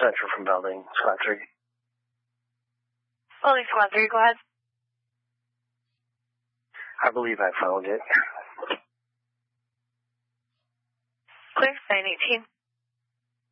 Center from Building Squad 3. Building Squad 3, go ahead. I believe I found it. Clear, 918.